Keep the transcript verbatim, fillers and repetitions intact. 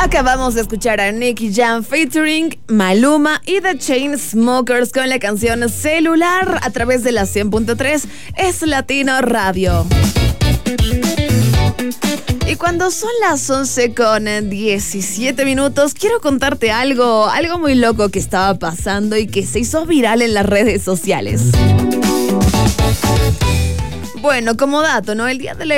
Acabamos de escuchar a Nicky Jam featuring Maluma y The Chainsmokers con la canción Celular a través de la cien punto tres Es Latino Radio. Y cuando son las once con diecisiete minutos, quiero contarte algo, algo muy loco que estaba pasando y que se hizo viral en las redes sociales. Bueno, como dato, ¿no? El día de la